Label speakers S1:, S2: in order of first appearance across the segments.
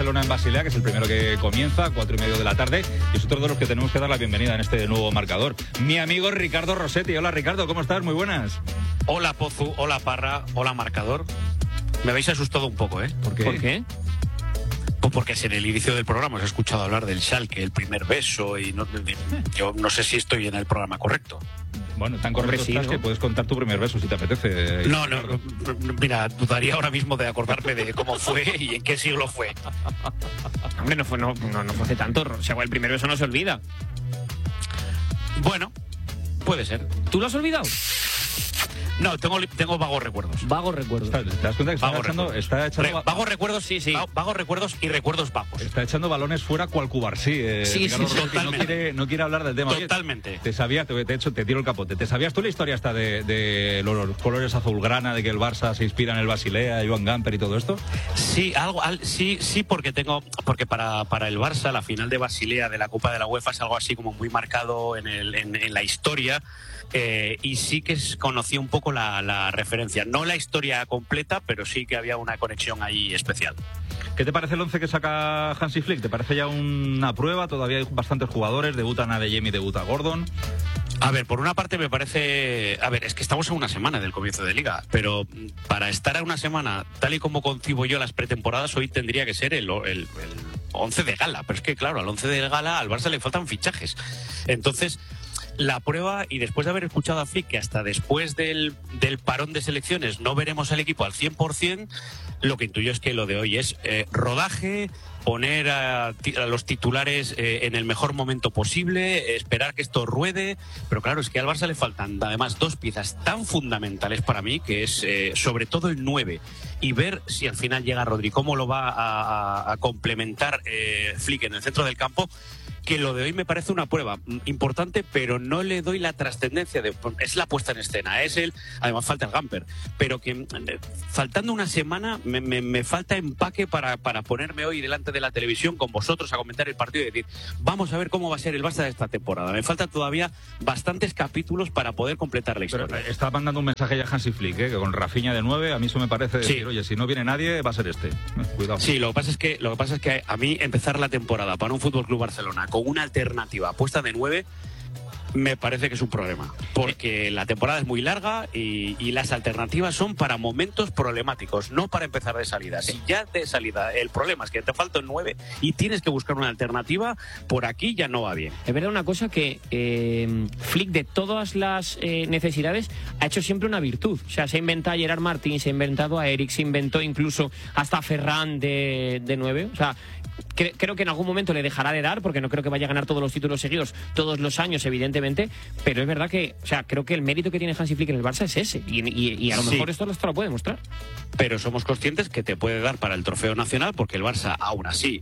S1: Barcelona en Basilea, que es el primero que comienza, 4:30 de la tarde, y es otro de los que tenemos que dar la bienvenida en este nuevo marcador. Mi amigo Ricardo Rossetti. Hola, Ricardo, ¿cómo estás? Muy buenas.
S2: Hola, Pozu, hola, Parra, hola, marcador. Me habéis asustado un poco, ¿eh?
S1: ¿Por qué?
S2: ¿Por qué? Pues porque en el inicio del programa os he escuchado hablar del Schalke, el primer beso, y yo no sé si estoy en el programa correcto.
S1: Bueno, tan correcto estás que puedes contar tu primer beso si te apetece.
S2: No, mira, dudaría ahora mismo de acordarme de cómo fue y en qué siglo fue.
S3: Hombre, no fue hace tanto. O sea, el primer beso no se olvida.
S2: Bueno, puede ser.
S3: ¿Tú lo has olvidado?
S2: No, tengo vagos recuerdos.
S3: Vagos recuerdos.
S1: ¿Te das cuenta que está echando
S2: vagos recuerdos, sí. Vagos recuerdos y recuerdos vagos.
S1: Está echando balones fuera cual Cubarsí.
S2: Sí, totalmente.
S1: No quiere hablar del tema.
S2: Totalmente.
S1: Oye, de hecho, te tiro el capote. ¿Te sabías tú la historia esta de los colores azulgrana, de que el Barça se inspira en el Basilea, Joan Gamper y todo esto?
S2: Sí, sí, porque para el Barça la final de Basilea de la Copa de la UEFA es algo así como muy marcado en la historia. Y sí que conocí un poco la referencia. No la historia completa, pero sí que había una conexión ahí especial.
S1: ¿Qué te parece el 11 que saca Hansi Flick? ¿Te parece ya una prueba? Todavía hay bastantes jugadores. Debutan Adeyemi, debuta Gordon.
S2: A ver, por una parte me parece... A ver, es que estamos a una semana del comienzo de Liga, pero para estar a una semana, tal y como concibo yo las pretemporadas, hoy tendría que ser el 11 de gala. Pero es que, claro, al 11 de gala al Barça le faltan fichajes. Entonces... La prueba, y después de haber escuchado a Flick que hasta después del parón de selecciones no veremos al equipo al 100%, lo que intuyo es que lo de hoy es rodaje, poner a los titulares en el mejor momento posible, esperar que esto ruede, pero claro, es que al Barça le faltan además dos piezas tan fundamentales para mí, que es sobre todo el 9, y ver si al final llega Rodri, cómo lo va a complementar Flick en el centro del campo, que lo de hoy me parece una prueba importante, pero no le doy la trascendencia es la puesta en escena, además falta el Gamper, pero que faltando una semana me falta empaque para ponerme hoy delante de la televisión con vosotros a comentar el partido y decir, vamos a ver cómo va a ser el Barça de esta temporada. Me faltan todavía bastantes capítulos para poder completar la historia.
S1: Pero está mandando un mensaje ya Hansi Flick, que con Rafinha de 9, a mí eso me parece decir, oye, si no viene nadie, va a ser este. Cuidado.
S2: Sí, lo que pasa es que a mí empezar la temporada para un FC Barcelona con una alternativa puesta de 9 me parece que es un problema, porque la temporada es muy larga y las alternativas son para momentos problemáticos, no para empezar de salida. Si ya de salida el problema es que te falta un 9 y tienes que buscar una alternativa, por aquí ya no va bien.
S3: Es verdad una cosa, que Flick, de todas las necesidades, ha hecho siempre una virtud. O sea, se ha inventado a Gerard Martín, se ha inventado a Eric, se inventó incluso hasta a Ferran de 9. O sea, creo que en algún momento le dejará de dar, porque no creo que vaya a ganar todos los títulos seguidos todos los años, evidentemente, pero es verdad que, o sea, creo que el mérito que tiene Hansi Flick en el Barça es ese, y a lo mejor esto lo puede demostrar.
S2: Pero somos conscientes que te puede dar para el trofeo nacional, porque el Barça aún así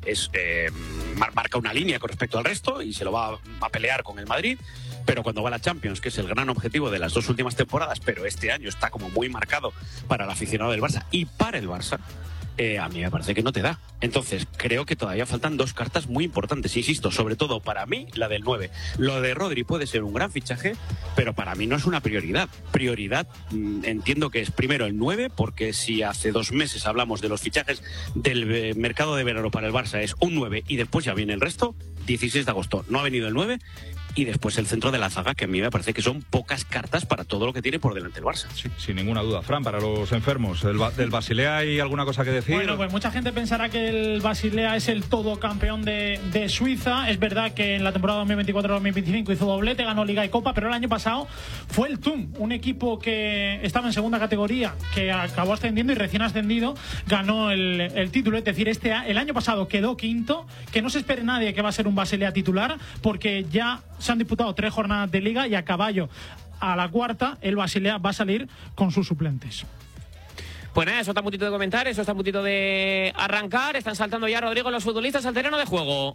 S2: marca una línea con respecto al resto y se lo va a pelear con el Madrid. Pero cuando va a la Champions, que es el gran objetivo de las dos últimas temporadas, pero este año está como muy marcado para el aficionado del Barça y para el Barça, a mí me parece que no te da. Entonces, creo que todavía faltan dos cartas muy importantes, insisto, sobre todo para mí, la del 9. Lo de Rodri puede ser un gran fichaje, pero para mí no es una prioridad. Prioridad, entiendo que es primero el 9, porque si hace 2 meses hablamos de los fichajes del mercado de verano para el Barça, es un 9 y después ya viene el resto. 16 de agosto no ha venido el 9, y después el centro de la zaga, que a mí me parece que son pocas cartas para todo lo que tiene por delante el Barça.
S1: Sí, sin ninguna duda. Fran, para los enfermos, ¿del Basilea hay alguna cosa que decir?
S4: Bueno, pues mucha gente pensará que el Basilea es el todo campeón de Suiza. Es verdad que en la temporada 2024-2025 hizo doblete, ganó Liga y Copa, pero el año pasado fue el TUM, un equipo que estaba en segunda categoría, que acabó ascendiendo y recién ascendido ganó el título. Es decir, el año pasado quedó quinto, que no se espere nadie que va a ser un Basilea titular, porque ya se han disputado 3 jornadas de Liga y a caballo a la cuarta el Basilea va a salir con sus suplentes.
S3: Pues nada, eso está a puntito de comentar, eso está a puntito de arrancar. Están saltando ya, Rodrigo, los futbolistas al terreno de juego.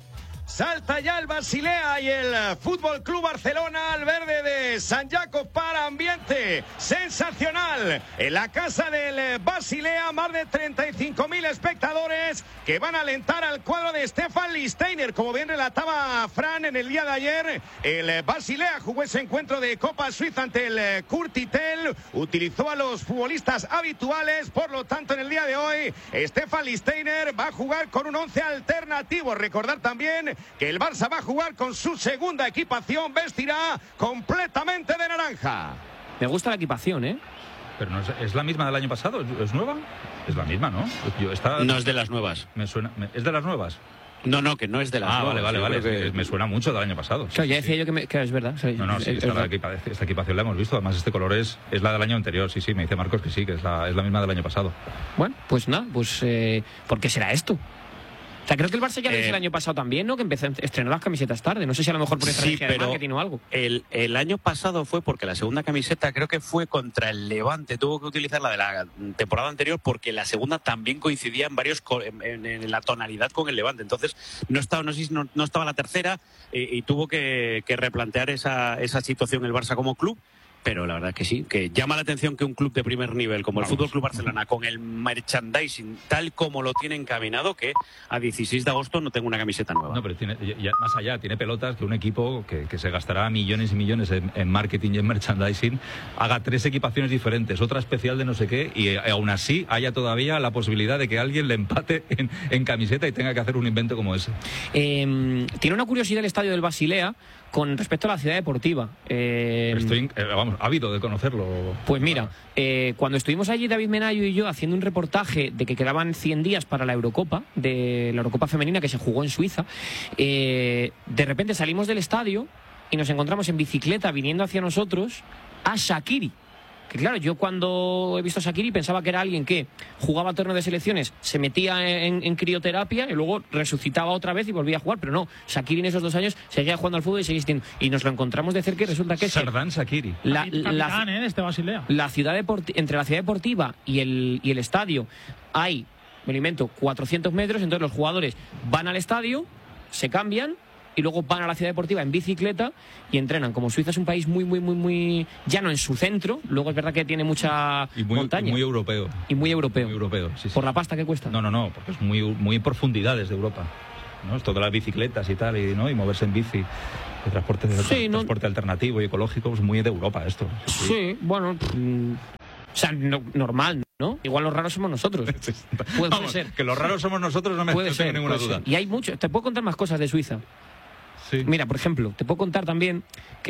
S5: Salta ya el Basilea y el Fútbol Club Barcelona al verde de San Jacob para ambiente sensacional. En la casa del Basilea, más de 35.000 espectadores que van a alentar al cuadro de Stefan Lichtsteiner. Como bien relataba Fran en el día de ayer, el Basilea jugó ese encuentro de Copa Suiza ante el Kurtitel, utilizó a los futbolistas habituales, por lo tanto en el día de hoy Stefan Lichtsteiner va a jugar con un 11 alternativo. Recordar también que el Barça va a jugar con su segunda equipación, vestirá completamente de naranja.
S3: Me gusta la equipación, ¿eh?
S1: Pero no es la misma del año pasado, ¿es nueva? Es la misma, ¿no?
S2: No es de las nuevas.
S1: Me suena, ¿es de las nuevas?
S2: No, que no es de las nuevas.
S1: Vale. Me suena mucho del año pasado.
S3: Claro, ya decía yo que es verdad. Sí,
S1: no, sí, esta equipación la hemos visto. Además, este color es la del año anterior. Sí, me dice Marcos que sí, que es la misma del año pasado.
S3: Bueno, pues nada, ¿por qué será esto? O sea, creo que el Barça ya lo hizo el año pasado también, ¿no? Que empezó a estrenar las camisetas tarde. No sé si a lo mejor por estrategia de marketing o algo.
S2: El año pasado fue porque la segunda camiseta creo que fue contra el Levante. Tuvo que utilizar la de la temporada anterior porque la segunda también coincidía en la tonalidad con el Levante. Entonces no estaba la tercera y tuvo que replantear esa situación el Barça como club. Pero la verdad que sí, que llama la atención que un club de primer nivel como el Fútbol Club Barcelona, con el merchandising tal como lo tiene encaminado, que a 16 de agosto no tenga una camiseta nueva.
S1: No, pero tiene, más allá, tiene pelotas que un equipo que se gastará millones y millones en marketing y en merchandising haga 3 equipaciones diferentes, otra especial de no sé qué, y aún así haya todavía la posibilidad de que alguien le empate en camiseta y tenga que hacer un invento como ese.
S3: Tiene una curiosidad el estadio del Basilea con respecto a la ciudad deportiva.
S1: Estoy, ávido de conocerlo.
S3: Pues mira, cuando estuvimos allí David Menayo y yo haciendo un reportaje de que quedaban 100 días para la Eurocopa, de la Eurocopa femenina que se jugó en Suiza, de repente salimos del estadio y nos encontramos en bicicleta viniendo hacia nosotros a Shaqiri. Que claro, yo cuando he visto a Shaqiri pensaba que era alguien que jugaba torneo de selecciones, se metía en crioterapia y luego resucitaba otra vez y volvía a jugar, pero no, Shaqiri en esos 2 años seguía jugando al fútbol y seguía existiendo. Y nos lo encontramos de cerca y resulta que es
S1: Sardán Shaqiri.
S4: Capitán, de este Basilea.
S3: Entre la ciudad deportiva y el estadio hay, me lo invento, 400 metros, entonces los jugadores van al estadio, se cambian y luego van a la ciudad deportiva en bicicleta y entrenan. Como Suiza es un país muy llano en su centro, luego es verdad que tiene mucha montaña.
S1: Muy europeo.
S3: Y muy europeo.
S1: Muy europeo, sí.
S3: ¿Por la pasta que cuesta?
S1: No, porque es muy profundidades de Europa, ¿no? Esto de las bicicletas y tal, y moverse en bici, el transporte alternativo y ecológico, es muy de Europa esto.
S3: Sí, bueno... O sea, normal, ¿no? Igual los raros somos nosotros. Puede ser.
S1: Que los raros somos nosotros no tengo ninguna duda.
S3: Y hay mucho. Te puedo contar más cosas de Suiza. Sí. Mira, por ejemplo, te puedo contar también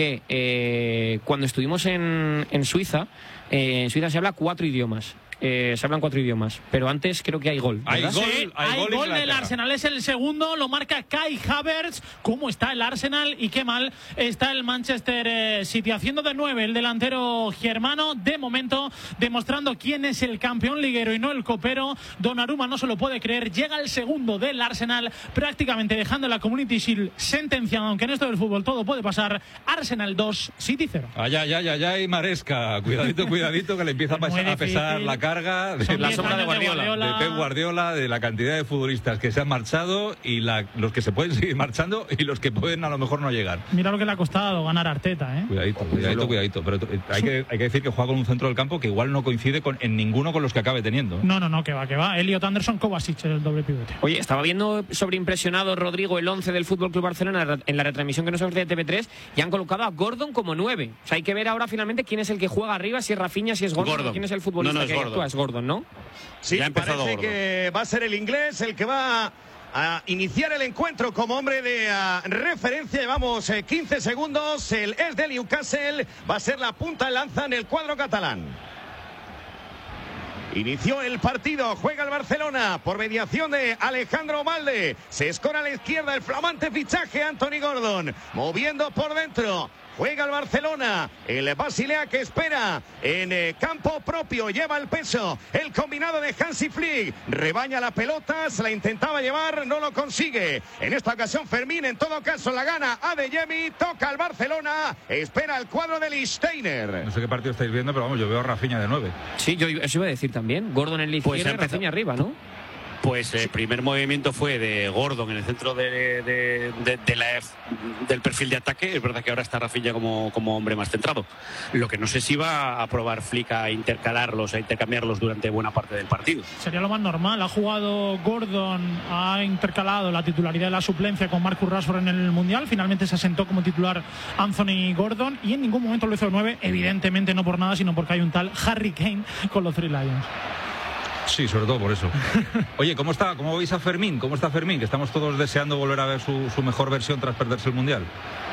S3: que cuando estuvimos en Suiza se habla 4 idiomas. Se hablan 4 idiomas, pero antes creo que hay gol.
S4: Hay gol del Arsenal, es el segundo, lo marca Kai Havertz. ¿Cómo está el Arsenal y qué mal está el Manchester City? Haciendo de 9 el delantero germano, de momento demostrando quién es el campeón liguero y no el copero. Donnarumma no se lo puede creer, llega el segundo del Arsenal, prácticamente dejando la Community Shield sentenciada, aunque en esto del fútbol todo puede pasar. Arsenal 2, City 0.
S1: Ay, Maresca, cuidadito que le empieza a pesar la carga de la sombra de Pep Guardiola, de la cantidad de futbolistas que se han marchado y los que se pueden seguir marchando y los que pueden a lo mejor no llegar.
S4: Mira lo que le ha costado ganar a Arteta, ¿eh?
S1: Cuidadito. Pero hay que decir que juega con un centro del campo que igual no coincide en ninguno con los que acabe teniendo.
S4: No, que va. Elliot Anderson, Kovacic, el doble pivote.
S3: Oye, estaba viendo sobreimpresionado, Rodrigo, el 11 del Fútbol Club Barcelona en la retransmisión que nos ofrece TV3 y han colocado a Gordon como 9. O sea, hay que ver ahora finalmente quién es el que juega arriba, si es Rafinha, si es Gordon. ¿Quién es el futbolista que actúa? Es Gordon, ¿no?
S5: Sí,
S2: ya ha empezado
S5: parece
S2: Gordon.
S5: Que va a ser el inglés el que va a iniciar el encuentro como hombre de referencia. Llevamos 15 segundos. El es del Newcastle va a ser la punta de lanza en el cuadro catalán. Inició el partido, juega el Barcelona por mediación de Alejandro Balde. Se escora a la izquierda el flamante fichaje Anthony Gordon, moviendo por dentro. Juega el Barcelona, el Basilea que espera en campo propio, lleva el peso, el combinado de Hansi Flick, rebaña la pelota, se la intentaba llevar, no lo consigue. En esta ocasión Fermín, en todo caso la gana Adeyemi, toca al Barcelona, espera el cuadro de Lichtsteiner.
S1: No sé qué partido estáis viendo, pero vamos, yo veo a Rafinha de 9.
S3: Sí, yo eso iba a decir también, Gordon en la izquierda y Rafinha arriba, ¿no?
S2: Pues el primer movimiento fue de Gordon en el centro del perfil de ataque. Es verdad que ahora está Rafinha como hombre más centrado. Lo que no sé si va a probar Flick a intercalarlos, a intercambiarlos durante buena parte del partido.
S4: Sería lo más normal. Ha jugado Gordon, ha intercalado la titularidad de la suplencia con Marcus Rashford en el Mundial. Finalmente se asentó como titular Anthony Gordon y en ningún momento lo hizo de 9. Evidentemente no por nada, sino porque hay un tal Harry Kane con los Three Lions.
S1: Sí, sobre todo por eso. Oye, ¿cómo veis a Fermín? ¿Cómo está Fermín? Que estamos todos deseando volver a ver su mejor versión tras perderse el Mundial.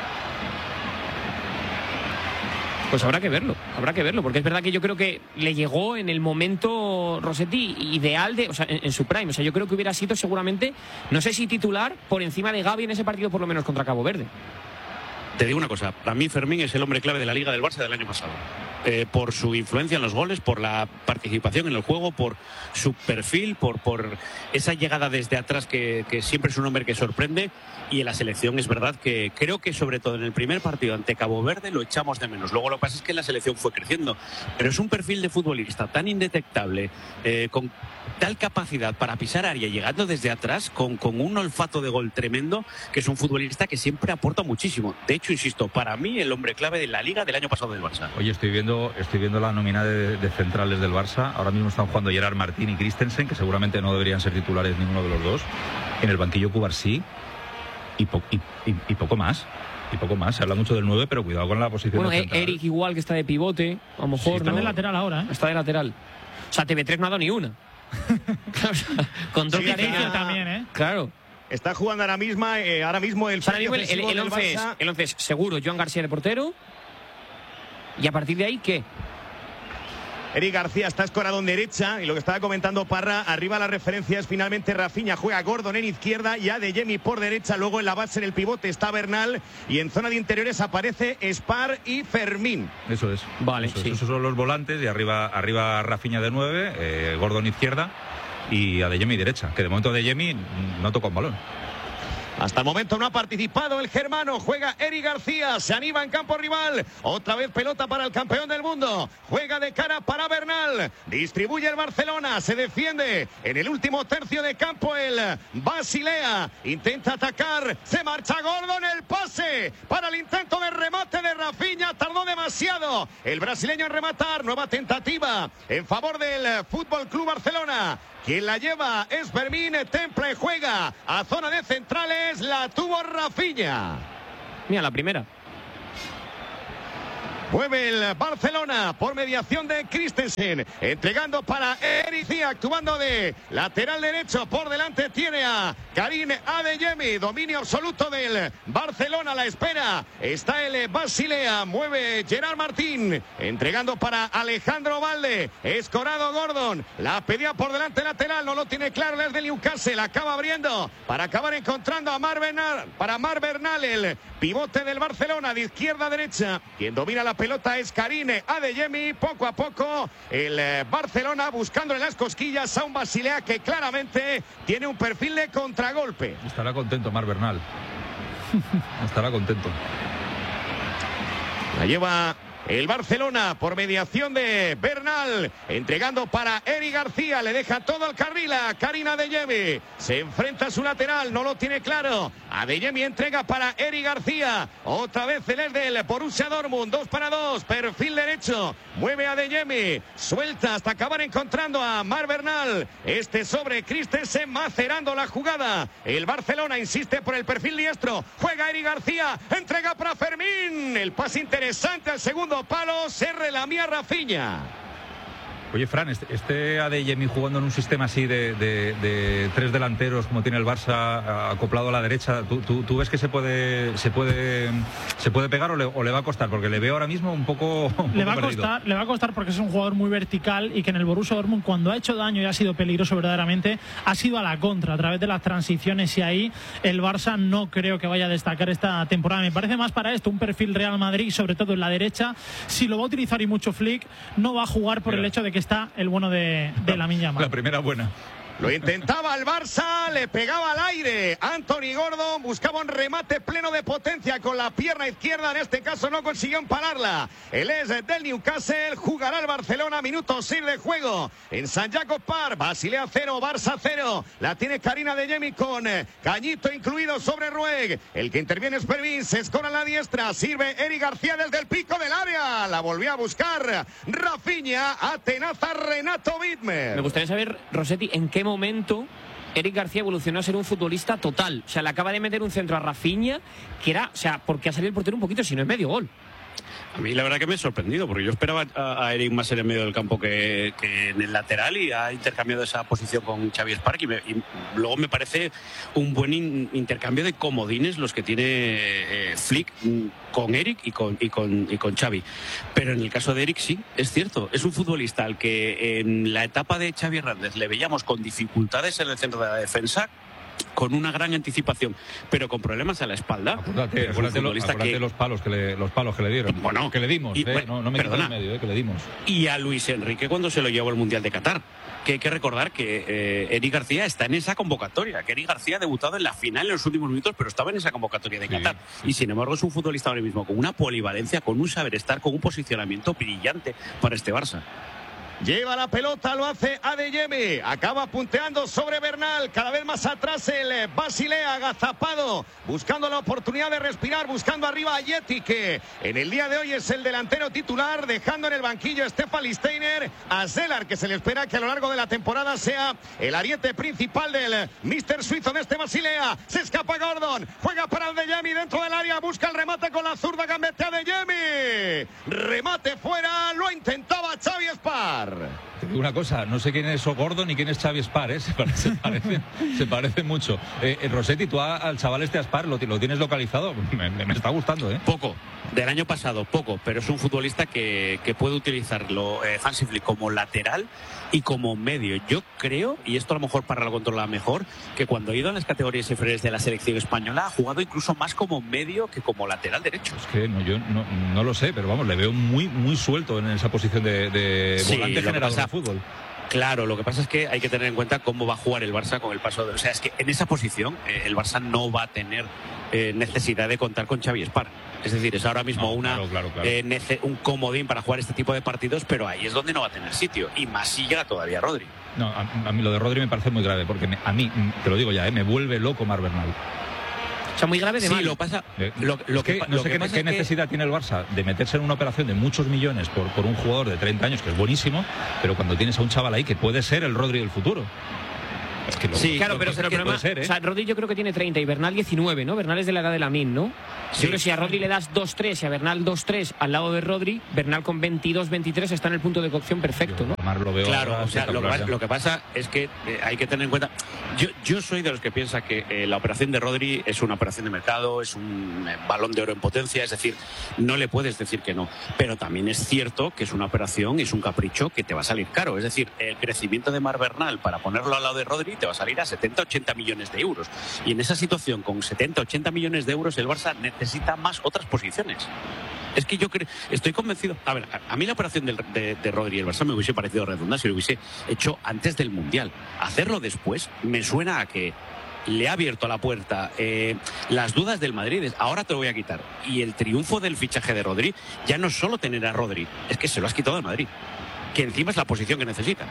S3: Pues habrá que verlo, porque es verdad que yo creo que le llegó en el momento Rossetti ideal en su prime. O sea, yo creo que hubiera sido seguramente, no sé si titular, por encima de Gavi en ese partido, por lo menos contra Cabo Verde.
S2: Te digo una cosa, para mí Fermín es el hombre clave de la Liga del Barça del año pasado. Por su influencia en los goles, por la participación en el juego, por su perfil, por esa llegada desde atrás que siempre es un hombre que sorprende. Y en la selección es verdad que creo que sobre todo en el primer partido ante Cabo Verde lo echamos de menos. Luego lo que pasa es que la selección fue creciendo, pero es un perfil de futbolista tan indetectable, con tal capacidad para pisar área llegando desde atrás, con un olfato de gol tremendo, que es un futbolista que siempre aporta muchísimo. De hecho, insisto, para mí el hombre clave de la Liga del año pasado del Barça.
S1: Oye, estoy viendo la nómina de centrales del Barça. Ahora mismo están jugando Gerard Martín y Christensen, que seguramente no deberían ser titulares ninguno de los dos. En el banquillo Cubarsí y poco más. Se habla mucho del 9, pero cuidado con la posición de central.
S3: Eric igual, que está de pivote, a lo mejor.
S4: Sí, está de lateral ahora, ¿eh?
S3: Está de lateral. O sea, TV3 no ha dado ni una. Con dos
S4: Gareca también, ¿eh?
S3: Claro.
S5: Está jugando ahora mismo el
S3: el 11 es seguro Joan García de portero. Y a partir de ahí, ¿qué?
S5: Eric García está escorado en derecha y lo que estaba comentando Parra, arriba la referencia es finalmente Rafinha, juega Gordon en izquierda y Adeyemi por derecha, luego en la base en el pivote está Bernal y en zona de interiores aparece Spar y Fermín.
S1: Eso es.
S3: Vale,
S1: sí. Esos son los volantes y arriba Rafinha de 9, Gordon izquierda y Adeyemi derecha, que de momento Adeyemi no toca un balón.
S5: Hasta el momento no ha participado el germano. Juega Eric García. Se anima en campo rival. Otra vez pelota para el campeón del mundo. Juega de cara para Bernal. Distribuye el Barcelona. Se defiende en el último tercio de campo el Basilea. Intenta atacar. Se marcha Gordon. El pase para el intento de remate de Rafinha. Tardó demasiado el brasileño en rematar. Nueva tentativa en favor del Fútbol Club Barcelona. Quien la lleva es Fermín. Temple juega a zona de centrales. La tuvo Rafinha.
S3: Mira, la primera.
S5: Mueve el Barcelona por mediación de Christensen, entregando para Eric García, actuando de lateral derecho. Por delante tiene a Karim Adeyemi, dominio absoluto del Barcelona. La espera está el Basilea, mueve Gerard Martín, entregando para Alejandro Valde. Escorado Gordon, la pedía por delante lateral, no lo tiene claro el de Newcastle, acaba abriendo para acabar encontrando a Mar Bernal, el pivote del Barcelona de izquierda a derecha. Quien domina la pelota es Karim Adeyemi. Poco a poco el Barcelona buscando en las cosquillas a un Basilea que claramente tiene un perfil de contragolpe.
S1: Estará contento Mar Bernal. Estará contento.
S5: La lleva el Barcelona por mediación de Bernal, entregando para Eric García, le deja todo al carril a Karim Adeyemi, se enfrenta a su lateral, no lo tiene claro. Adeyemi entrega para Eric García, otra vez el del Borussia Dortmund, 2 para 2, perfil derecho, mueve Adeyemi, suelta hasta acabar encontrando a Mar Bernal, este sobre Christensen, macerando la jugada. El Barcelona insiste por el perfil diestro, juega Eric García, entrega para Fermín, el pase interesante al segundo palo, se relamía Rafinha.
S1: Oye, Fran, este Adeyemi jugando en un sistema así de 3 delanteros como tiene el Barça acoplado a la derecha, ¿tú ves que se puede pegar o le va a costar? Porque le veo ahora mismo un poco
S4: le va a costar porque es un jugador muy vertical y que en el Borussia Dortmund, cuando ha hecho daño y ha sido peligroso verdaderamente, ha sido a la contra a través de las transiciones, y ahí el Barça no creo que vaya a destacar esta temporada. Me parece más para esto un perfil Real Madrid, sobre todo en la derecha. Si lo va a utilizar y mucho Flick, no va a jugar por el hecho de que está el bueno de Lamine Yamal.
S1: La primera buena.
S5: Lo intentaba el Barça, le pegaba al aire. Anthony Gordon buscaba un remate pleno de potencia con la pierna izquierda. En este caso no consiguió empararla. Él es del Newcastle, jugará el Barcelona, minuto 6 de juego en St. Jacob Park. Basilea 0, Barça 0. La tiene Karina Adeyemi con cañito incluido sobre Rueg. El que interviene es Pervin, se escora a la diestra. Sirve Eric García desde el pico del área. La volvió a buscar Rafinha, atenaza Renato Widmer.
S3: Me gustaría saber, Rossetti, en qué momento Eric García evolucionó a ser un futbolista total. O sea, le acaba de meter un centro a Rafinha, que era, o sea, porque ha salido el portero un poquito, si no es medio gol.
S2: A mí la verdad que me he sorprendido, porque yo esperaba a Eric más en el medio del campo que en el lateral, y ha intercambiado esa posición con Xavi Spark, y luego me parece un buen intercambio de comodines los que tiene Flick con Eric y con Xavi. Pero en el caso de Eric sí, es cierto, es un futbolista al que en la etapa de Xavi Hernández le veíamos con dificultades en el centro de la defensa, con una gran anticipación, pero con problemas a la espalda.
S1: Acuérdate los palos que le dieron.
S2: Bueno,
S1: que le dimos, no me quito en medio, que le dimos.
S2: Y a Luis Enrique cuando se lo llevó al Mundial de Qatar. Que hay que recordar que Eric García está en esa convocatoria, que Eric García ha debutado en la final en los últimos minutos, pero estaba en esa convocatoria de Qatar. Sí. Y sin embargo es un futbolista ahora mismo con una polivalencia, con un saber estar, con un posicionamiento brillante para este Barça.
S5: Lleva la pelota, lo hace Adeyemi. Acaba punteando sobre Bernal. Cada vez más atrás el Basilea, agazapado, buscando la oportunidad de respirar, buscando arriba a Yeti, que en el día de hoy es el delantero titular, dejando en el banquillo a Stefan Listeiner, a Zeller, que se le espera que a lo largo de la temporada sea el ariete principal del míster suizo de este Basilea. Se escapa Gordon, juega para Adeyemi dentro del área, busca el remate con la zurda, gambetea Adeyemi. Remate fuera, lo intentaba Xavi Spark.
S1: Te digo una cosa, no sé quién es Gordon ni quién es Xavi Spar, ¿eh? se parecen mucho. Rossetti, tú al chaval este Spar lo tienes localizado, me está gustando, ¿eh?
S2: Poco, del año pasado, poco, pero es un futbolista que puede utilizarlo Hansi Flick como lateral y como medio. Yo creo, y esto a lo mejor para lo controla mejor, que cuando ha ido a las categorías inferiores de la selección española ha jugado incluso más como medio que como lateral derecho.
S1: Es que yo no lo sé, pero vamos, le veo muy suelto en esa posición de volante generador de fútbol.
S2: Claro, lo que pasa es que hay que tener en cuenta cómo va a jugar el Barça con el paso de... O sea, es que en esa posición el Barça no va a tener necesidad de contar con Xavi Spark. Es decir, es ahora mismo claro. Un comodín para jugar este tipo de partidos, pero ahí es donde no va a tener sitio. Y más si llega todavía Rodri.
S1: No, a mí lo de Rodri me parece muy grave, porque a mí, te lo digo ya, me vuelve loco Marc Bernal.
S3: O sea, muy grave de mal.
S2: Sí, lo pasa.
S1: No sé qué necesidad tiene el Barça de meterse en una operación de muchos millones por un jugador de 30 años, que es buenísimo, pero cuando tienes a un chaval ahí que puede ser el Rodri del futuro. Es que
S3: sí, claro, pero puede ser, ¿eh? O sea, Rodri yo creo que tiene 30 y Bernal 19, ¿no? Bernal es de la edad de Lamine, ¿no? Sí, yo creo que si a Rodri le das 2-3 y a Bernal 2-3 al lado de Rodri, Bernal con 22-23 está en el punto de cocción perfecto, ¿no?
S1: Lo veo
S2: claro, o sea, lo que pasa es que hay que tener en cuenta... Yo soy de los que piensa que la operación de Rodri es una operación de mercado, es un balón de oro en potencia, es decir, no le puedes decir que no. Pero también es cierto que es una operación, es un capricho que te va a salir caro. Es decir, el crecimiento de Marc Bernal para ponerlo al lado de Rodri te va a salir a 70-80 millones de euros. Y en esa situación, con 70-80 millones de euros, el Barça necesita más otras posiciones. Es que yo estoy convencido. A ver, a mí la operación de Rodri y el Barça me hubiese parecido redonda si lo hubiese hecho antes del Mundial. Hacerlo después me suena a que le ha abierto la puerta las dudas del Madrid. Ahora te lo voy a quitar. Y el triunfo del fichaje de Rodri ya no es solo tener a Rodri, es que se lo has quitado al Madrid, que encima es la posición que necesita.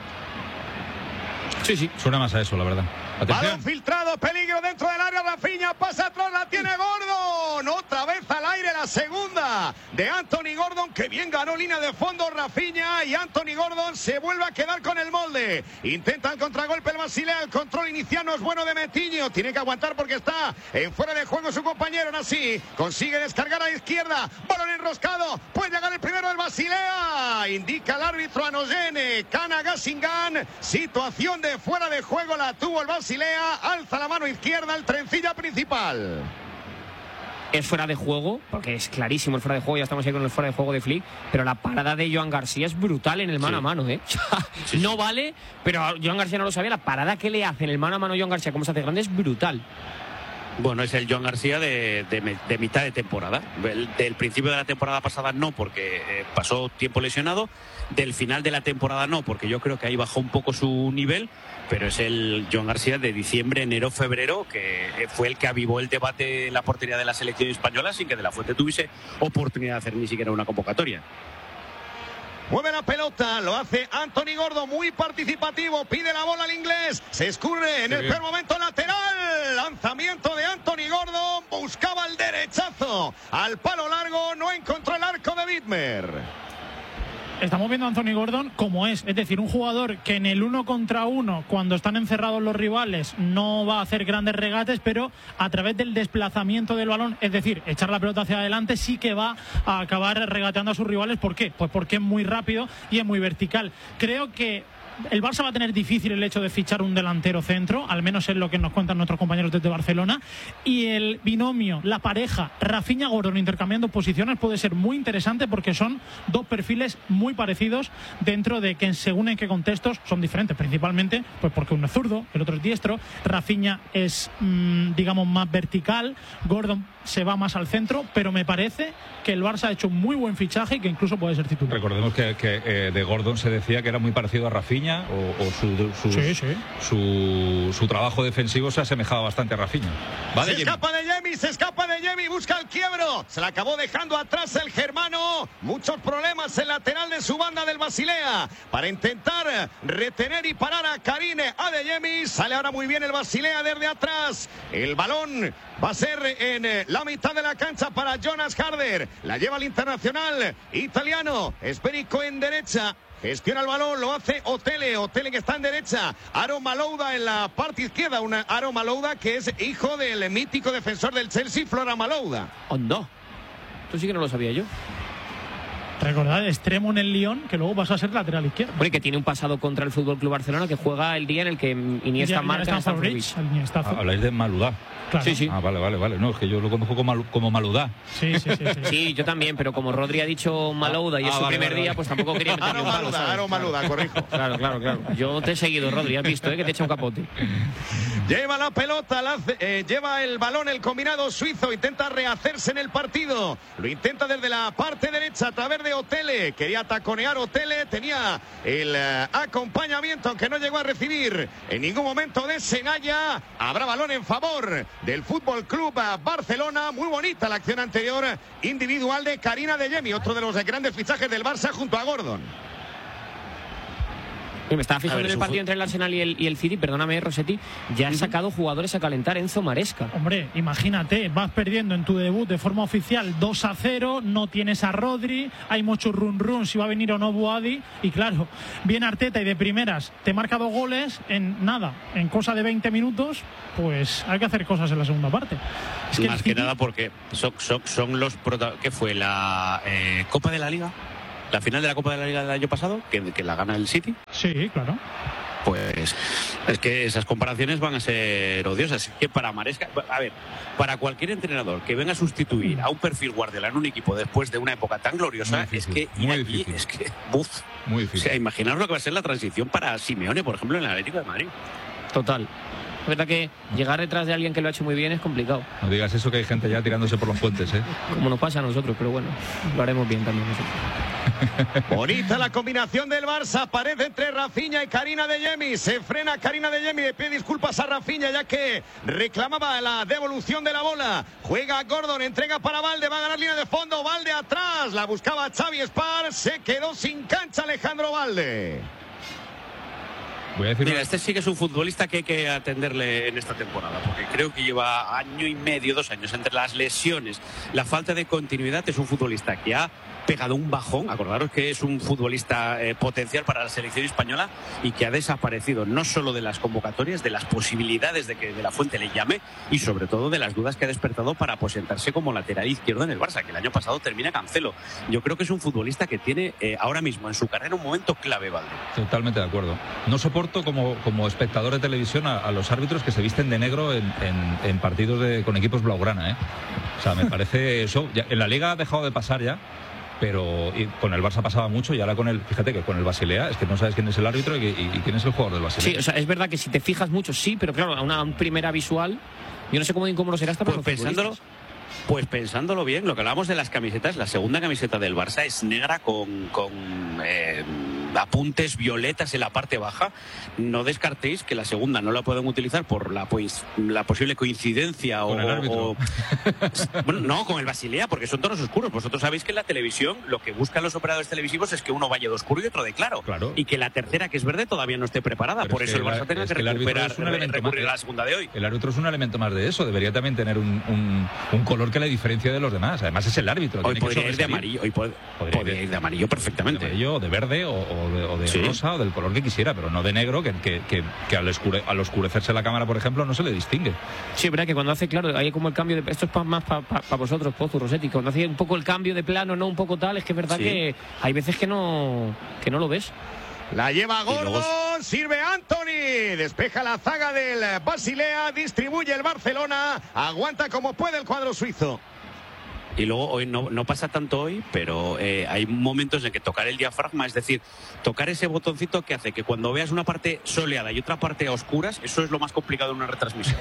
S1: Sí, suena más a eso, la verdad.
S5: Balón filtrado, peligro dentro del área, Rafinha pasa atrás, la tiene Gordon, otra vez al aire la segunda de Anthony Gordon, que bien ganó línea de fondo Rafinha, y Anthony Gordon se vuelve a quedar con el molde. Intenta el contragolpe el Basilea, el control inicial no es bueno de Metiño, tiene que aguantar porque está en fuera de juego su compañero. Aún así consigue descargar a la izquierda, balón enroscado, puede llegar el primero del Basilea, indica el árbitro Anogene, Kana Gassingan, situación de fuera de juego, la tuvo el Basilea, alza la mano izquierda el trencilla principal.
S3: Es fuera de juego, porque es clarísimo el fuera de juego, ya estamos ahí con el fuera de juego de Flick, pero la parada de Joan García es brutal en el mano a mano, ¿eh? No vale, pero Joan García no lo sabía, la parada que le hace en el mano a mano Joan García, como se hace grande, es brutal.
S2: Bueno, es el Joan García de mitad de temporada. Del principio de la temporada pasada no, porque pasó tiempo lesionado. Del final de la temporada no, porque yo creo que ahí bajó un poco su nivel. Pero es el Joan García de diciembre, enero, febrero, que fue el que avivó el debate en la portería de la selección española sin que De la Fuente tuviese oportunidad de hacer ni siquiera una convocatoria.
S5: Mueve la pelota, lo hace Anthony Gordon, muy participativo, pide la bola al inglés, se escurre en el peor momento lateral, lanzamiento de Anthony Gordon, buscaba el derechazo, al palo largo, no encontró el arco de Widmer.
S4: Estamos viendo a Anthony Gordon como es decir, un jugador que en el 1 contra 1, cuando están encerrados los rivales, no va a hacer grandes regates, pero a través del desplazamiento del balón, es decir, echar la pelota hacia adelante, sí que va a acabar regateando a sus rivales. ¿Por qué? Pues porque es muy rápido y es muy vertical. Creo que el Barça va a tener difícil el hecho de fichar un delantero centro, al menos es lo que nos cuentan nuestros compañeros desde Barcelona, y el binomio, la pareja Rafinha-Gordon intercambiando posiciones puede ser muy interesante porque son dos perfiles muy parecidos dentro de que según en qué contextos son diferentes, principalmente pues porque uno es zurdo, el otro es diestro. Rafinha es digamos más vertical, Gordon se va más al centro, pero me parece que el Barça ha hecho un muy buen fichaje y que incluso puede ser titular.
S1: Recordemos que de Gordon se decía que era muy parecido a Rafinha, su trabajo defensivo se asemejaba bastante a Rafinha.
S5: Se escapa de Yemi, busca el quiebro, se la acabó dejando atrás el germano, muchos problemas el lateral de su banda del Basilea para intentar retener y parar a Karine Adeyemi. Sale ahora muy bien el Basilea desde atrás, el balón va a ser en la mitad de la cancha para Jonas Harder, la lleva el internacional italiano, Esperico en derecha. Gestiona el balón, lo hace Otele que está en derecha, Aaron Malouda en la parte izquierda, Aaron Malouda que es hijo del mítico defensor del Chelsea, Flora Malouda.
S3: Oh, no, esto sí que no lo sabía yo.
S4: Recordad, extremo en el Lyon, que luego vas a ser lateral izquierdo.
S3: Bueno, que tiene un pasado contra el FC Barcelona, que juega el día en el que Iniesta marca en Stamford Bridge.
S1: Habláis de Maludá.
S4: Claro.
S3: Sí, sí.
S1: Ah, vale. No, es que yo lo conozco como Maludá.
S4: Sí.
S3: Sí, yo también, pero como Rodri ha dicho Malouda y es su primer día, pues tampoco quería meterle un palo.
S5: Aaron Malouda, corrijo.
S3: Claro. Yo te he seguido, Rodri, has visto, que te echa un capote.
S5: Lleva la pelota, lleva el balón el combinado suizo, intenta rehacerse en el partido. Lo intenta desde la parte derecha a través de Otele. Quería taconear Otele, tenía el acompañamiento que no llegó a recibir en ningún momento de Senaya. Habrá balón en favor del Fútbol Club Barcelona. Muy bonita la acción anterior individual de Karine Adeyemi, otro de los grandes fichajes del Barça junto a Gordon.
S3: Me estaba fijando en el partido entre el Arsenal y el City, perdóname, Rossetti, ya han sacado jugadores a calentar. Enzo Maresca.
S4: Hombre, imagínate, vas perdiendo en tu debut de forma oficial 2-0, no tienes a Rodri, hay mucho run si va a venir o no Boadi, y claro, viene Arteta y de primeras te marca 2 goles en cosa de 20 minutos, pues hay que hacer cosas en la segunda parte.
S2: Es que más que nada porque son los protagonistas. ¿Qué fue? ¿La Copa de la Liga? La final de la Copa de la Liga del año pasado, que la gana el City.
S4: Sí, claro.
S2: Pues es que esas comparaciones van a ser odiosas. Es que para Maresca, a ver, para cualquier entrenador que venga a sustituir a un perfil Guardiola en un equipo después de una época tan gloriosa, es que ir allí, es que
S1: muy difícil.
S2: O sea, imaginaos lo que va a ser la transición para Simeone, por ejemplo, en el Atlético de Madrid.
S3: Total. Es verdad que llegar detrás de alguien que lo ha hecho muy bien es complicado.
S1: No digas eso, que hay gente ya tirándose por los puentes,
S3: Como nos pasa a nosotros, pero bueno, lo haremos bien también nosotros.
S5: Bonita la combinación del Barça, aparece entre Rafinha y Karine Adeyemi, se frena Karine Adeyemi, le pide disculpas a Rafinha ya que reclamaba la devolución de la bola, juega Gordon, entrega para Valde, va a ganar línea de fondo, Valde atrás, la buscaba Xavi Spar, se quedó sin cancha Alejandro Valde.
S2: Mira, este sí que es un futbolista que hay que atenderle en esta temporada, porque creo que lleva año y medio, 2 años, entre las lesiones, la falta de continuidad. Es un futbolista que ha pegado un bajón. Acordaros que es un futbolista potencial para la selección española y que ha desaparecido no solo de las convocatorias, de las posibilidades de que De la Fuente le llame y sobre todo de las dudas que ha despertado para aposentarse como lateral izquierdo en el Barça, que el año pasado termina Cancelo. Yo creo que es un futbolista que tiene ahora mismo en su carrera un momento clave, Valde.
S1: Totalmente de acuerdo. No soporto como espectador de televisión a los árbitros que se visten de negro en partidos con equipos blaugrana, O sea, me parece eso. En la Liga ha dejado de pasar ya, pero con el Barça pasaba mucho y ahora fíjate que con el Basilea es que no sabes quién es el árbitro y quién es el jugador del Basilea.
S3: Sí, o sea, es verdad que si te fijas mucho, sí, pero claro, a una primera visual Yo no sé cómo incómodo será hasta para los futbolistas.
S2: Pues pensándolo bien, lo que hablábamos de las camisetas, la segunda camiseta del Barça es negra con apuntes violetas en la parte baja. No descartéis que la segunda no la pueden utilizar por la posible coincidencia
S1: con el árbitro.
S2: Bueno, no, con el Basilea, porque son tonos oscuros. Vosotros sabéis que en la televisión lo que buscan los operadores televisivos es que uno vaya de oscuro y otro de claro. Y que la tercera, que es verde, todavía no esté preparada.
S1: Pero
S2: por eso el Barça tenga que recurrir a la segunda de hoy.
S1: El árbitro es un elemento más de eso. Debería también tener un color que le diferencia de los demás. Además es el árbitro.
S2: Hoy podría ir de amarillo. Hoy podría ir de amarillo perfectamente.
S1: De amarillo, de verde o de rosa o del color que quisiera, pero no de negro, que al oscurecerse la cámara, por ejemplo, no se le distingue.
S3: Sí, es verdad que cuando hace, claro, hay como el cambio de... Esto es más para vosotros, Pozu, Rossetti. Cuando hace un poco el cambio de plano, no un poco tal, es que es verdad que hay veces que no lo ves.
S5: La lleva Gordon, sirve Anthony, despeja la zaga del Basilea, distribuye el Barcelona, aguanta como puede el cuadro suizo.
S2: Y luego hoy no pasa tanto hoy, pero hay momentos en que tocar el diafragma, es decir, tocar ese botoncito que hace que cuando veas una parte soleada y otra parte a oscuras, eso es lo más complicado en una retransmisión.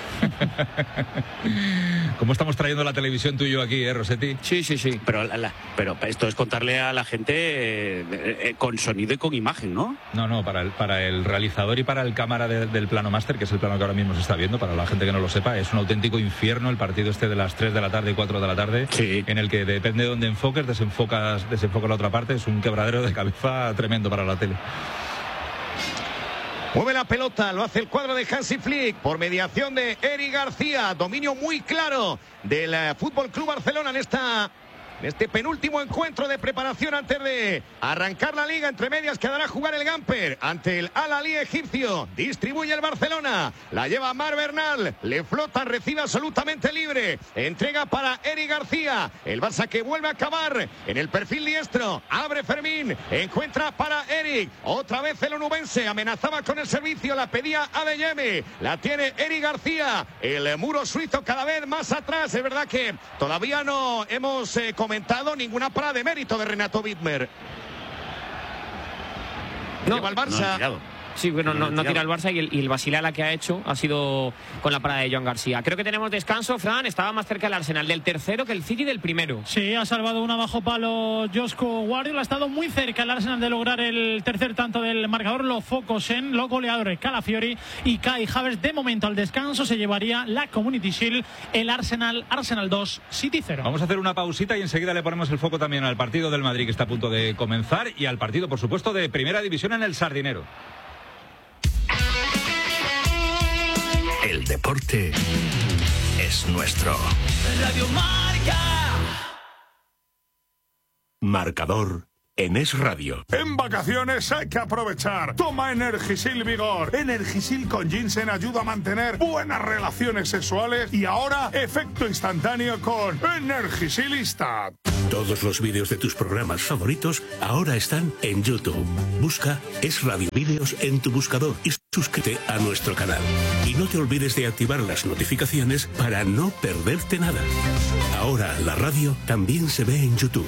S1: ¿Cómo estamos trayendo la televisión tú y yo aquí, Rossetti?
S3: Sí.
S2: Pero esto es contarle a la gente con sonido y con imagen, ¿no?
S1: No, para el realizador y para el cámara del plano máster, que es el plano que ahora mismo se está viendo, para la gente que no lo sepa, es un auténtico infierno el partido este de las 3 de la tarde y 4 de la tarde.
S2: Sí.
S1: En el que depende de dónde enfoques, desenfoca la otra parte. Es un quebradero de cabeza tremendo para la tele.
S5: Mueve la pelota, lo hace el cuadro de Hansi Flick por mediación de Eric García. Dominio muy claro del Fútbol Club Barcelona en este penúltimo encuentro de preparación antes de arrancar la liga. Entre medias quedará a jugar el Gamper ante el Al-Ahly egipcio. Distribuye el Barcelona, la lleva Mar Bernal, le flota, recibe absolutamente libre, entrega para Eric García. El Barça que vuelve a acabar en el perfil diestro, abre Fermín, encuentra para Eric, otra vez el onubense, amenazaba con el servicio, la pedía Adeyemi, la tiene Eric García, el muro suizo cada vez más atrás. Es verdad que todavía no hemos comentado ninguna parada de mérito de Renato Wittmer.
S3: No,
S5: lleva el Barça.
S2: No,
S3: sí, bueno, no tira el Barça y el Basilea la que ha hecho ha sido con la parada de Joan García. Creo que tenemos descanso, Fran. Estaba más cerca el Arsenal del tercero que el City del primero.
S4: Sí, ha salvado una bajo palo Josko Guardiola. Ha estado muy cerca el Arsenal de lograr el tercer tanto del marcador. Los focos en los goleadores Calafiori y Kai Havertz. De momento al descanso se llevaría la Community Shield. El Arsenal 2, City 0.
S1: Vamos a hacer una pausita y enseguida le ponemos el foco también al partido del Madrid que está a punto de comenzar y al partido, por supuesto, de Primera División en el Sardinero.
S6: El deporte es nuestro.
S7: Radio Marca.
S6: Marcador en Es Radio.
S8: En vacaciones hay que aprovechar. Toma Energisil Vigor. Energisil con ginseng ayuda a mantener buenas relaciones sexuales y ahora efecto instantáneo con Energisilista.
S6: Todos los vídeos de tus programas favoritos ahora están en YouTube. Busca Es Radio Vídeos en tu buscador y suscríbete a nuestro canal. Y no te olvides de activar las notificaciones para no perderte nada. Ahora la radio también se ve en YouTube.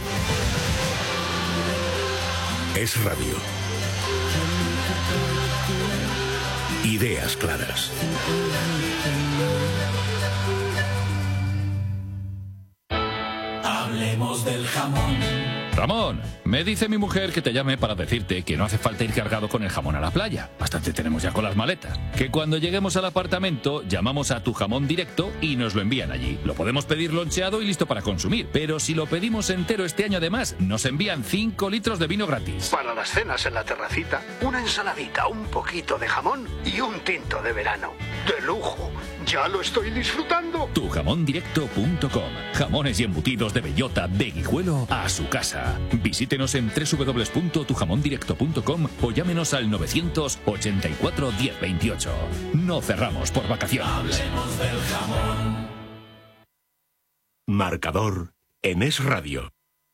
S6: Es Radio. Ideas claras.
S7: Hablemos del jamón.
S9: Ramón, me dice mi mujer que te llame para decirte que no hace falta ir cargado con el jamón a la playa. Bastante tenemos ya con las maletas. Que cuando lleguemos al apartamento llamamos a Tu Jamón Directo y nos lo envían allí. Lo podemos pedir loncheado y listo para consumir. Pero si lo pedimos entero este año además, nos envían 5 litros de vino gratis.
S10: Para las cenas en la terracita, una ensaladita, un poquito de jamón y un tinto de verano. ¡De lujo! ¡Ya lo estoy disfrutando!
S9: Tujamondirecto.com. Jamones y embutidos de bellota, de Guijuelo a su casa. Visítenos en www.tujamondirecto.com o llámenos al 984 1028. No cerramos por vacaciones.
S7: Hablemos del jamón.
S6: Marcador en Es Radio.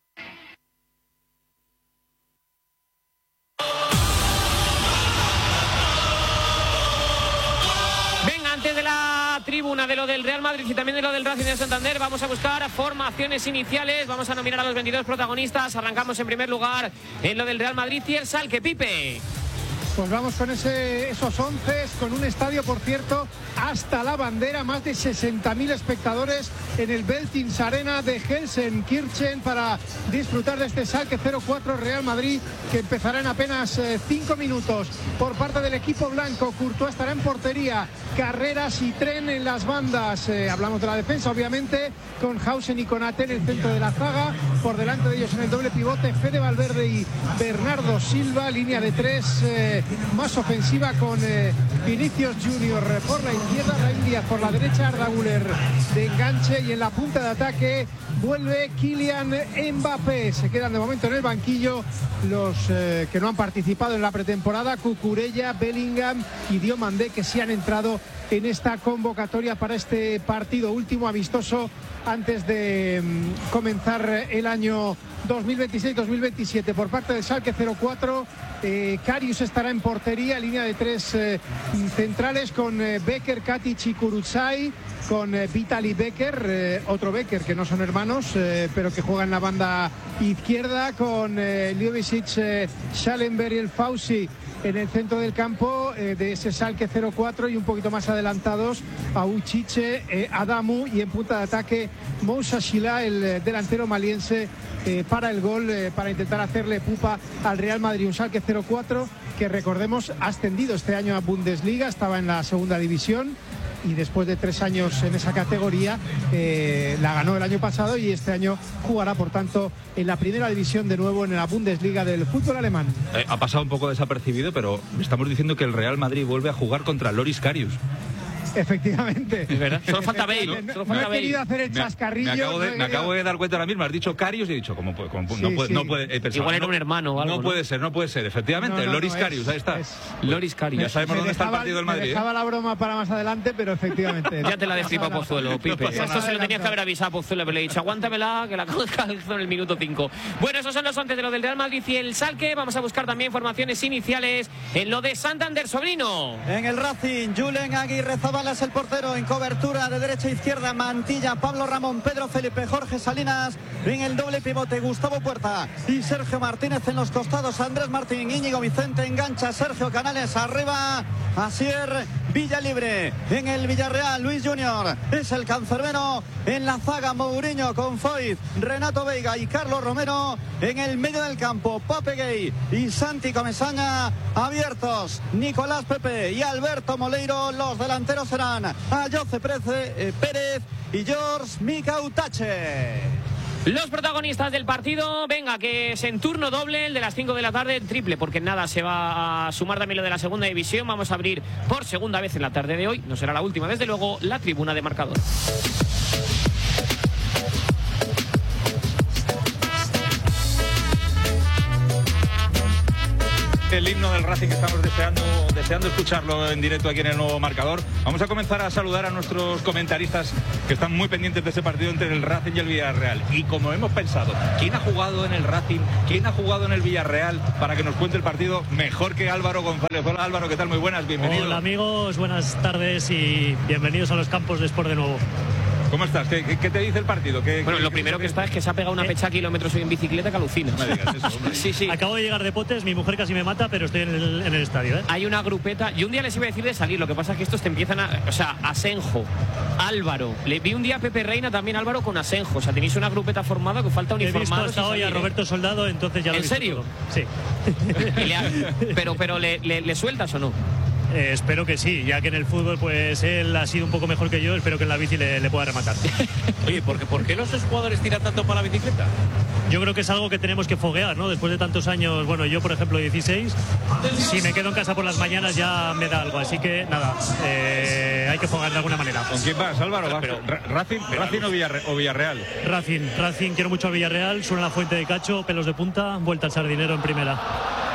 S3: Tribuna de lo del Real Madrid y también de lo del Racing de Santander. Vamos a buscar formaciones iniciales, vamos a nominar a los 22 protagonistas. Arrancamos en primer lugar en lo del Real Madrid y el Salque, Pipe.
S11: Pues vamos con esos 11, con un estadio, por cierto, hasta la bandera, más de 60.000 espectadores en el Veltins Arena de Gelsenkirchen para disfrutar de este Schalke 04 Real Madrid, que empezará en apenas 5 minutos. Por parte del equipo blanco, Courtois estará en portería, Carreras y Tren en las bandas. Hablamos de la defensa, obviamente, con Hausen y Konaté en el centro de la zaga. Por delante de ellos en el doble pivote, Fede Valverde y Bernardo Silva. Línea de 3 más ofensiva con Vinicius Junior por la izquierda, Raúl Díaz por la derecha, Arda Güler de enganche, y en la punta de ataque vuelve Kylian Mbappé. Se quedan de momento en el banquillo los que no han participado en la pretemporada: Cucurella, Bellingham y Diomandé, que sí han entrado en esta convocatoria para este partido último amistoso antes de comenzar el año 2026-2027. Por parte de Schalke 04, Karius estará en portería, línea de 3 centrales con Becker, Katic y Kurucsay, con Vitali Becker, otro Becker que no son hermanos, pero que juega en la banda izquierda, con Ljubicic, Schallenberg y el Fauci en el centro del campo de ese Schalke 04, y un poquito más adelantados a Uchiche, Adamu, y en punta de ataque Moussa Shila, el delantero maliense, para el gol, para intentar hacerle pupa al Real Madrid. Un Schalke 04 que, recordemos, ha ascendido este año a Bundesliga, estaba en la segunda división y después de 3 años en esa categoría la ganó el año pasado, y este año jugará, por tanto, en la primera división de nuevo, en la Bundesliga del fútbol alemán.
S1: Ha pasado un poco desapercibido, pero estamos diciendo que el Real Madrid vuelve a jugar contra Loris Karius.
S11: Efectivamente.
S3: Es verdad. Solo falta Bale.
S11: No he querido hacer el chascarrillo.
S1: Me acabo de dar cuenta ahora mismo. Has dicho Karius y he dicho, ¿cómo puede? No puede
S3: igual era un hermano o algo.
S1: No puede ser. Efectivamente, Loris Karius, ahí está.
S3: Loris Karius.
S1: Ya sabemos dónde está el partido del Madrid.
S11: Me dejaba la broma para más adelante, pero efectivamente.
S3: Ya te la destripa Pozuelo, Pipe. Esto se lo tenías que haber avisado a Pozuelo, pero le he dicho, aguántamela, que la calzo en el minuto 5. Bueno, esos son los antes de lo del Real Madrid y el Schalke. Vamos a buscar también informaciones iniciales en lo de Santander, sobrino.
S12: En el Racing, Julen Aguirre Zabala es el portero. En cobertura de derecha a izquierda, Mantilla, Pablo Ramón, Pedro Felipe, Jorge Salinas. En el doble pivote, Gustavo Puerta y Sergio Martínez. En los costados, Andrés Martín, Íñigo Vicente, engancha Sergio Canales, arriba Asier Villalibre. En el Villarreal, Luis Junior es el cancerbero. En la zaga, Mourinho con Foyt, Renato Veiga y Carlos Romero. En el medio del campo, Pape Gay y Santi Comesaña abiertos. Nicolás Pepe y Alberto Moleiro. Los delanteros serán Jose Pérez y George Mikautache.
S3: Los protagonistas del partido, venga, que es en turno doble, el de las 5 de la tarde, triple, porque nada, se va a sumar también lo de la segunda división. Vamos a abrir por segunda vez en la tarde de hoy, no será la última, desde luego, la tribuna de marcador.
S1: El himno del Racing, que estamos deseando escucharlo en directo aquí en el nuevo marcador. Vamos a comenzar a saludar a nuestros comentaristas que están muy pendientes de ese partido entre el Racing y el Villarreal. Y como hemos pensado, ¿quién ha jugado en el Racing? ¿Quién ha jugado en el Villarreal? Para que nos cuente el partido mejor que Álvaro González. Hola Álvaro, ¿qué tal? Muy buenas, bienvenido.
S13: Hola amigos, buenas tardes y bienvenidos a los campos de Sport de nuevo.
S1: ¿Cómo estás? ¿Qué te dice el partido?
S3: Bueno, lo primero que está es que se ha pegado una pecha kilómetros hoy en bicicleta que alucina.
S1: No me digas eso, hombre.
S3: Sí.
S13: Acabo de llegar de Potes, mi mujer casi me mata, pero estoy en el estadio, ¿eh?
S3: Hay una grupeta. Yo un día les iba a decir de salir, lo que pasa es que estos te empiezan a... O sea, Asenjo, Álvaro. Le vi un día a Pepe Reina también, Álvaro, con Asenjo. O sea, tenéis una grupeta formada que falta uniformados.
S13: He visto hasta hoy a Roberto Soldado, entonces ya lo he visto.
S3: ¿En serio?
S13: Sí.
S3: Pero ¿le sueltas o no?
S13: Espero que sí, ya que en el fútbol pues él ha sido un poco mejor que yo, espero que en la bici le pueda rematar.
S2: Oye, ¿por qué los jugadores tiran tanto para la bicicleta?
S13: Yo creo que es algo que tenemos que foguear, ¿no? Después de tantos años, bueno, yo por ejemplo 16, si me quedo en casa por las mañanas ya me da algo, así que nada, hay que foguear de alguna manera.
S1: ¿Con quién vas, Álvaro? ¿Racing o Villarreal?
S13: Racing, quiero mucho al Villarreal, suena la Fuente de Cacho, pelos de punta, vuelta al Sardinero en primera.